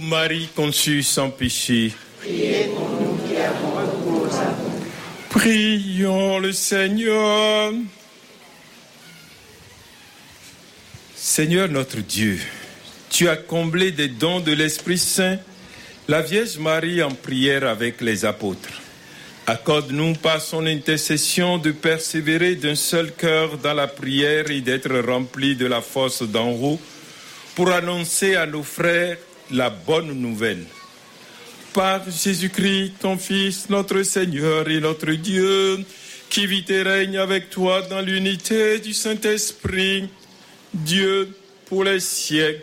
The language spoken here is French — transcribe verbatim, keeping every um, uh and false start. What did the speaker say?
Marie conçue sans péché. Priez pour nous qui avons recours à vous. Prions le Seigneur. Seigneur notre Dieu, tu as comblé des dons de l'Esprit Saint la Vierge Marie en prière avec les apôtres. Accorde-nous par son intercession de persévérer d'un seul cœur dans la prière et d'être remplis de la force d'en haut pour annoncer à nos frères la bonne nouvelle. Par Jésus-Christ, ton Fils, notre Seigneur et notre Dieu, qui vit et règne avec toi dans l'unité du Saint-Esprit, Dieu pour les siècles